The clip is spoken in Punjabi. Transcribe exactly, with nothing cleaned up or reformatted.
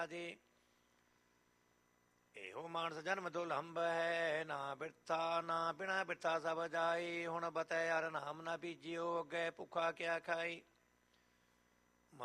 ਜੀ ਇਹੋ ਮਾਨਸ ਜਨਮ ਦੁਲੰਭ ਹੈ, ਨਾ ਬਿਰਥਾ ਨਾ ਬਿਨਾ ਬਿਰਥਾ ਸਭ ਜਾਈ। ਹੁਣ ਬਤੈ ਯਾਰ ਨਾਮ ਨਾ ਬੀਜਿਓ, ਅੱਗੇ ਭੁੱਖਾ ਕਿਆ ਖਾਈ।